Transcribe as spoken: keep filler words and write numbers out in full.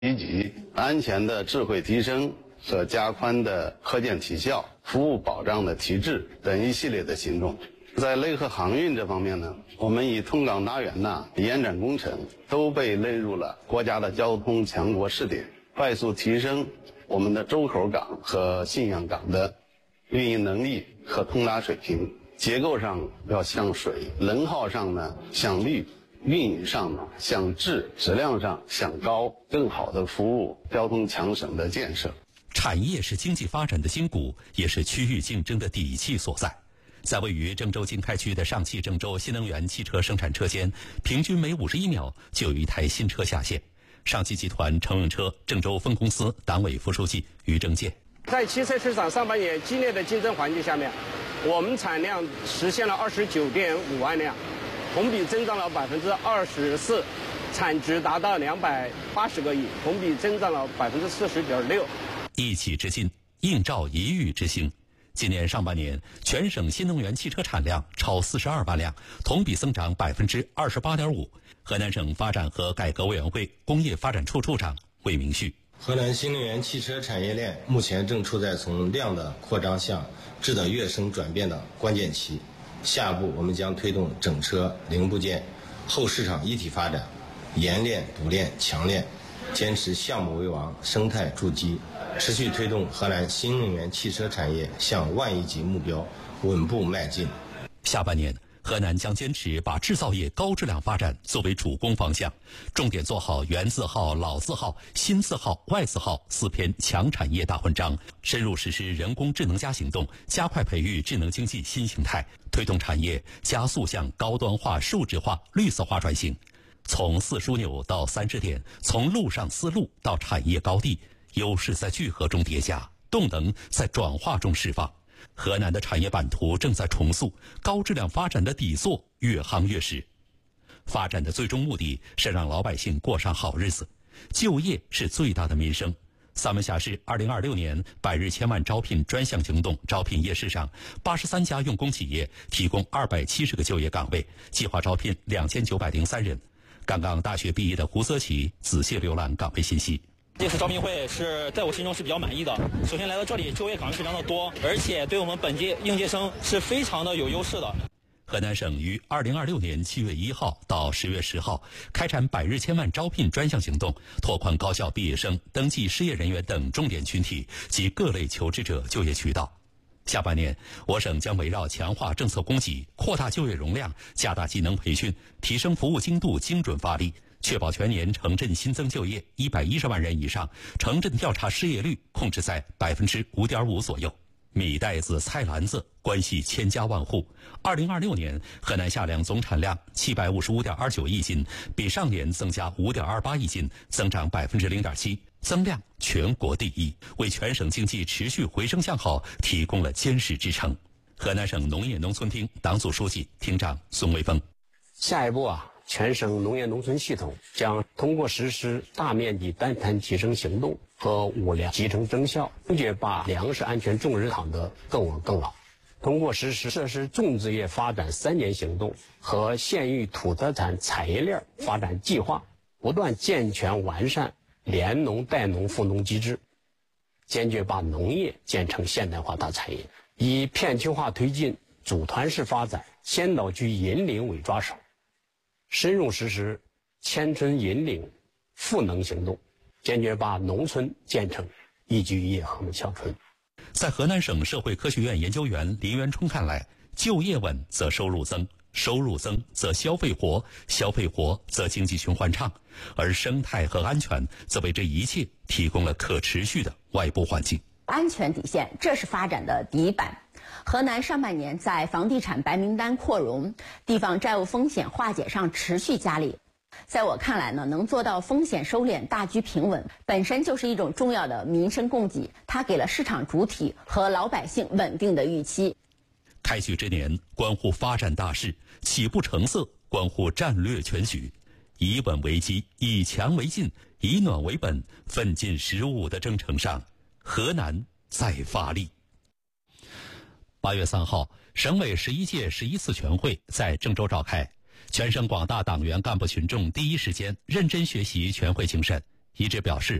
以及安全的智慧提升和加宽的科建提效、服务保障的提质等一系列的行动。在内河航运这方面呢，我们以通港达源呐、延展工程都被列入了国家的交通强国试点，快速提升我们的周口港和信阳港的运营能力和通达水平。结构上要向水，能耗上呢向绿，运营上呢向质，质量上向高，更好的服务交通强省的建设。 产业是经济发展的筋骨，也是区域竞争的底气所在。在位于郑州经开区的上汽郑州新能源汽车生产车间，平均每五十一秒就有一台新车下线。上汽集团乘用车郑州分公司党委副书记于正健， 在汽车市场上半年激烈的竞争环境下面，我们产量实现了二十九点五万辆，同比增长了百分之二十四，产值达到两百八十个亿，同比增长了百分之四十点六。 一起之劲，映照一域之星。今年上半年，全省新能源汽车产量超四十二万辆，同比增长百分之二十八点五。河南省发展和改革委员会工业发展处处长魏明旭， 河南新能源汽车产业链目前正处在从量的扩张向质的跃升转变的关键期。下一步，我们将推动整车、零部件、后市场一体发展，研链、补链、强链，坚持项目为王、生态筑基，持续推动河南新能源汽车产业向万亿级目标稳步迈进。 下半年，河南将坚持把制造业高质量发展作为主攻方向，重点做好原字号、老字号、新字号、外字号四篇强产业大文章，深入实施人工智能加行动，加快培育智能经济新形态，推动产业加速向高端化、数字化、绿色化转型。从四枢纽到三支点，从路上丝路到产业高地，优势在聚合中叠加，动能在转化中释放。河南的产业版图正在重塑，高质量发展的底座越夯越实。发展的最终目的是让老百姓过上好日子，就业是最大的民生。三门峡市二零二六年百日千万招聘专项行动招聘夜市上，八十三家用工企业提供二百七十个就业岗位，计划招聘两千九百零三人。刚刚大学毕业的胡泽奇仔细浏览岗位信息。 这次招聘会是在我心中是比较满意的。首先来到这里，就业岗位非常的多，而且对我们本届应届生是非常的有优势的。 河南省于二零二六年七月一号到十月十号开展百日千万招聘专项行动，拓宽高校毕业生、登记失业人员等重点群体及各类求职者就业渠道。下半年，我省将围绕强化政策供给、扩大就业容量、加大技能培训、提升服务精度、精准发力，确保全年城镇新增就业一百一十万人以上，城镇调查失业率控制在百分之五点五左右。米袋子、菜篮子关系千家万户。二零二六年，河南夏粮总产量七百五十五点二九亿斤，比上年增加五点二八亿斤，增长百分之零点七，增量全国第一，为全省经济持续回升向好提供了坚实支撑。河南省农业农村厅党组书记、厅长孙卫峰。 下一步啊，全省农业农村系统将通过实施大面积单摊提升行动和五粮集成增效，坚决把粮食安全重任扛得更稳更牢。通过实施设施种植业发展三年行动和县域土特产产业链发展计划，不断健全完善联农带农赋农机制，坚决把农业建成现代化大产业，以片区化推进组团式发展、先导区引领为抓手，深入实施千村引领赋能行动，坚决把农村建成一居一业和乡村。 在河南省社会科学院研究员林元冲看来，就业稳则收入增，收入增则消费活，消费活则经济循环畅，而生态和安全则为这一切提供了可持续的外部环境。 安全底线，这是发展的底板。河南上半年在房地产白名单扩容、地方债务风险化解上持续加力。在我看来呢，能做到风险收敛、大局平稳，本身就是一种重要的民生供给，它给了市场主体和老百姓稳定的预期。 开局之年，关乎发展大势；起步成色，关乎战略全局。以稳为基，以强为进，以暖为本，奋进十五的征程上，河南在发力。八月三号，省委十一届十一次全会在郑州召开。全省广大党员干部群众第一时间认真学习全会精神， 一致表示，